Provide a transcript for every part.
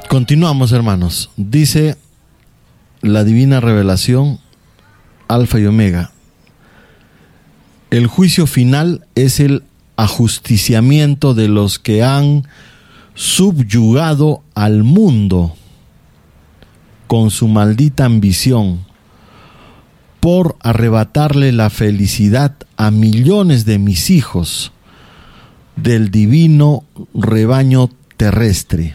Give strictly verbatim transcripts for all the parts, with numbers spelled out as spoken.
Continuamos, hermanos. Dice la divina revelación, Alfa y Omega. El juicio final es el ajusticiamiento de los que han subyugado al mundo con su maldita ambición por arrebatarle la felicidad a millones de mis hijos del divino rebaño terrestre.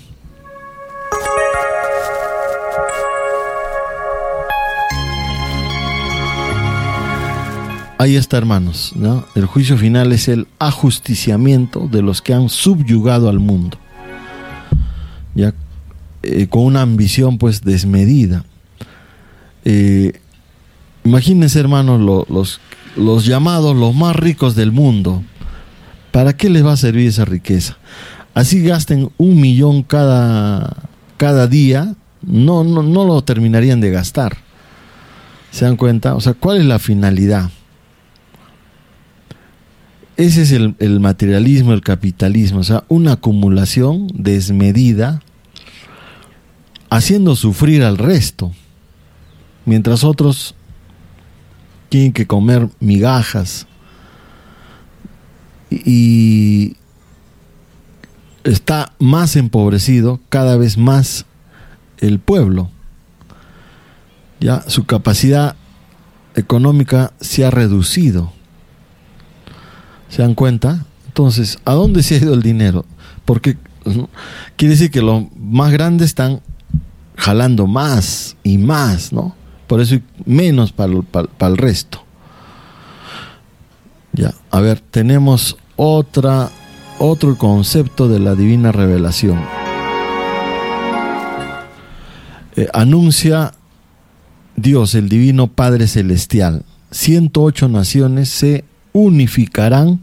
Ahí está, hermanos, ¿no? El juicio final es el ajusticiamiento de los que han subyugado al mundo, ya eh, con una ambición pues desmedida. Eh, imagínense, hermanos, lo, los, los llamados los más ricos del mundo. ¿Para qué les va a servir esa riqueza? Así gasten un millón cada, cada día, no, no, no lo terminarían de gastar. ¿Se dan cuenta? O sea, ¿cuál es la finalidad? Ese es el, el materialismo, el capitalismo, o sea, una acumulación desmedida, haciendo sufrir al resto, mientras otros tienen que comer migajas, y está más empobrecido cada vez más el pueblo. Ya su capacidad económica se ha reducido. ¿Se dan cuenta? Entonces, ¿a dónde se ha ido el dinero? Porque quiere decir que los más grandes están jalando más y más, ¿no? Por eso hay menos para el, para, para el resto. Ya, a ver, tenemos otra, otro concepto de la divina revelación. Eh, anuncia Dios, el divino Padre Celestial. ciento ocho naciones se unificarán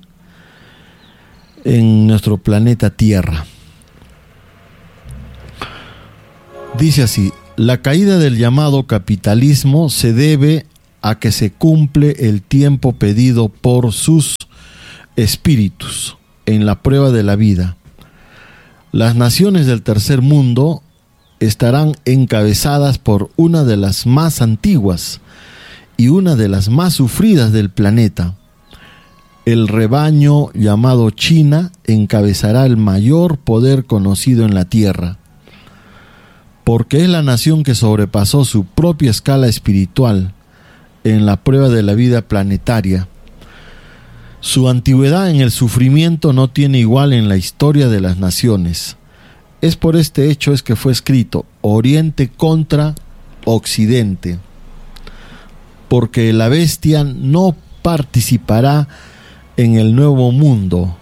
en nuestro planeta Tierra. Dice así: la caída del llamado capitalismo se debe a que se cumple el tiempo pedido por sus espíritus en la prueba de la vida. Las naciones del tercer mundo estarán encabezadas por una de las más antiguas y una de las más sufridas del planeta. El rebaño llamado China encabezará el mayor poder conocido en la tierra, porque es la nación que sobrepasó su propia escala espiritual en la prueba de la vida planetaria. Su antigüedad en el sufrimiento no tiene igual en la historia de las naciones. Es por este hecho es que fue escrito Oriente contra Occidente, porque la bestia no participará en el nuevo mundo.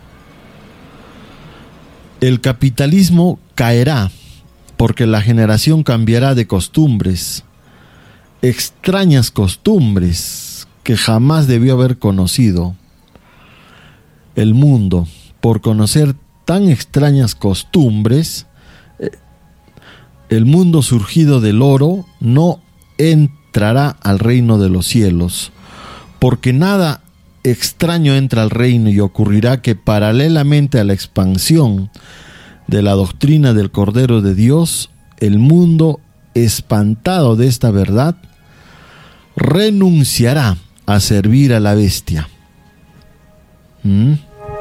El capitalismo caerá porque la generación cambiará de costumbres, extrañas costumbres que jamás debió haber conocido. El mundo, por conocer tan extrañas costumbres, el mundo surgido del oro no entrará al reino de los cielos, porque nada extraño entra al reino, y ocurrirá que paralelamente a la expansión de la doctrina del Cordero de Dios, el mundo, espantado de esta verdad, renunciará a servir a la bestia. ¿Mm?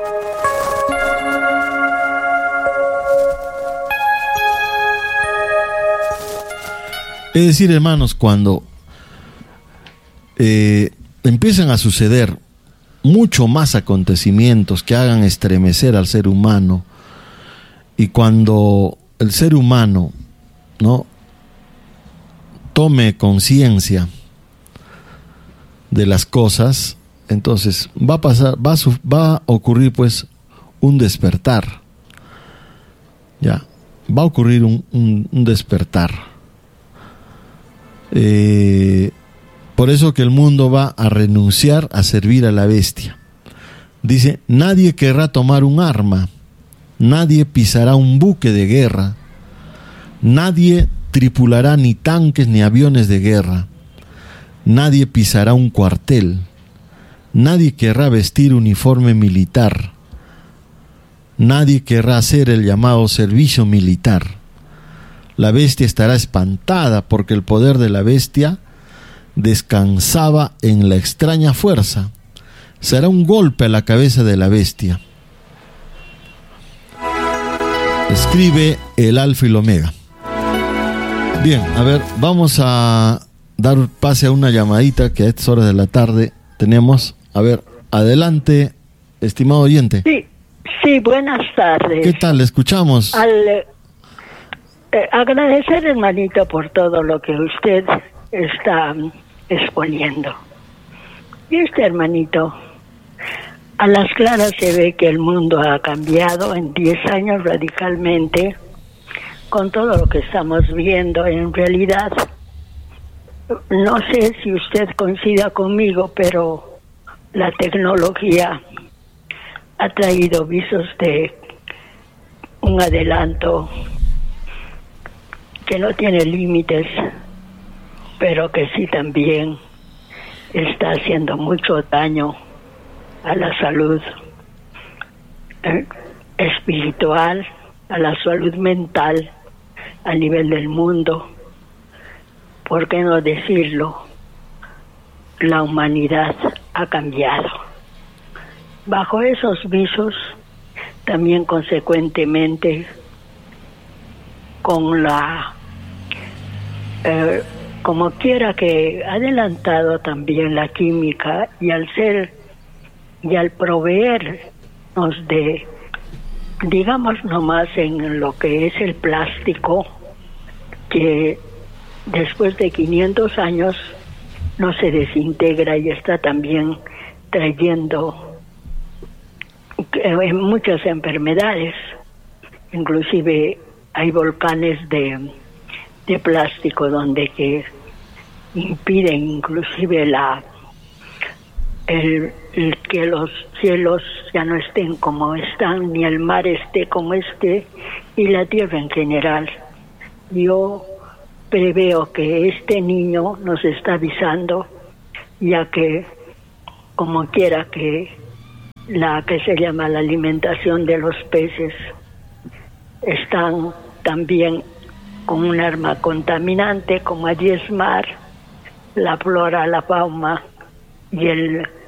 Es decir, hermanos, cuando eh, empiezan a suceder mucho más acontecimientos que hagan estremecer al ser humano, y cuando el ser humano, ¿no?, tome conciencia de las cosas, entonces va a pasar, va a, va a ocurrir pues un despertar. Ya, va a ocurrir un, un, un despertar. Eh, por eso que el mundo va a renunciar a servir a la bestia. Dice: nadie querrá tomar un arma, nadie pisará un buque de guerra, nadie tripulará ni tanques ni aviones de guerra, nadie pisará un cuartel, nadie querrá vestir uniforme militar, nadie querrá hacer el llamado servicio militar. La bestia estará espantada porque el poder de la bestia descansaba en la extraña fuerza. Será un golpe a la cabeza de la bestia. Escribe el Alfa y el Omega. Bien, a ver, vamos a dar pase a una llamadita que a estas horas de la tarde tenemos. A ver, adelante, estimado oyente. Sí, sí, buenas tardes. ¿Qué tal? ¿Le escuchamos? Al eh, agradecer, hermanito, por todo lo que usted está um, exponiendo. Y este hermanito, a las claras se ve que el mundo ha cambiado en diez años radicalmente con todo lo que estamos viendo. En realidad, no sé si usted coincida conmigo, pero la tecnología ha traído visos de un adelanto que no tiene límites, pero que sí también está haciendo mucho daño a la salud eh, espiritual, a la salud mental a nivel del mundo. ¿Por qué no decirlo? La humanidad ha cambiado. Bajo esos visos, también consecuentemente con la eh, como quiera que ha adelantado también la química, y al ser y al proveernos de, digamos nomás en lo que es el plástico, que después de quinientos años no se desintegra y está también trayendo eh, muchas enfermedades. Inclusive hay volcanes de, de plástico donde que impiden inclusive la el, el que los cielos ya no estén como están, ni el mar esté como esté, y la tierra en general. Yo preveo que este niño nos está avisando, ya que como quiera que la que se llama la alimentación de los peces están también con un arma contaminante, como a diezmar la flora, la fauna y el